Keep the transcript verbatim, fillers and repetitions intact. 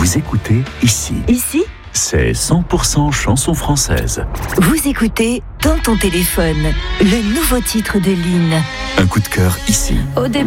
Vous écoutez ici. Ici, c'est cent pour cent chanson française. vous écoutez Dans ton téléphone, le nouveau titre de Lynn. Un coup de cœur ici. Au début,